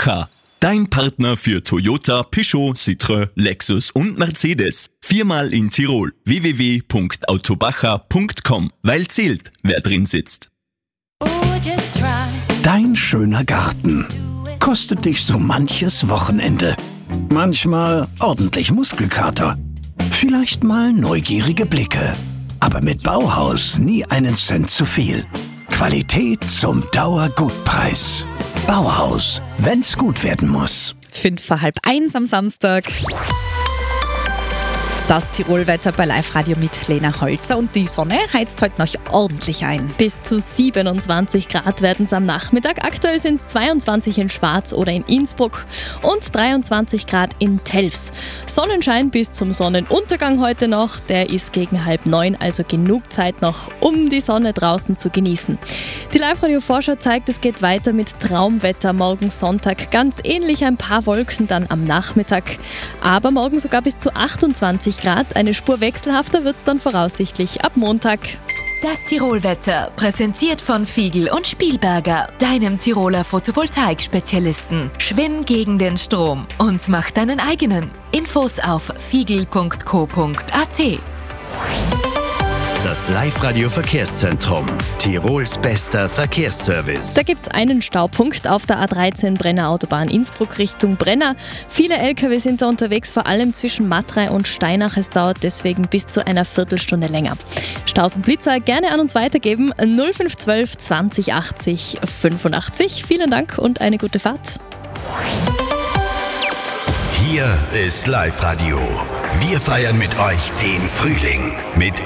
Autobacher. Dein Partner für Toyota, Peugeot, Citroën, Lexus und Mercedes. 4-mal in Tirol. www.autobacher.com. Weil zählt, wer drin sitzt. Dein schöner Garten kostet dich so manches Wochenende. Manchmal ordentlich Muskelkater. Vielleicht mal neugierige Blicke. Aber mit Bauhaus nie einen Cent zu viel. Qualität zum Dauergutpreis. Bauhaus, wenn's gut werden muss. 1:05 am Samstag. Das Tirolwetter bei Live-Radio mit Lena Holzer und die Sonne heizt heute noch ordentlich ein. Bis zu 27 Grad werden es am Nachmittag. Aktuell sind es 22 in Schwaz oder in Innsbruck und 23 Grad in Telfs. Sonnenschein bis zum Sonnenuntergang heute noch. Der ist gegen 8:30, also genug Zeit noch, um die Sonne draußen zu genießen. Die Live-Radio-Vorschau zeigt, es geht weiter mit Traumwetter morgen Sonntag. Ganz ähnlich, ein paar Wolken dann am Nachmittag. Aber morgen sogar bis zu 28 Grad. Eine Spur wechselhafter wird es dann voraussichtlich ab Montag. Das Tirolwetter, präsentiert von Fiegl und Spielberger, deinem Tiroler Photovoltaik-Spezialisten. Schwimm gegen den Strom und mach deinen eigenen. Infos auf fiegl.co.at. Das Live-Radio-Verkehrszentrum. Tirols bester Verkehrsservice. Da gibt es einen Staupunkt auf der A13 Brenner Autobahn Innsbruck Richtung Brenner. Viele LKW sind da unterwegs, vor allem zwischen Matrei und Steinach. Es dauert deswegen bis zu einer Viertelstunde länger. Staus und Blitzer gerne an uns weitergeben. 0512 20 80 85. Vielen Dank und eine gute Fahrt. Hier ist Live-Radio. Wir feiern mit euch den Frühling mit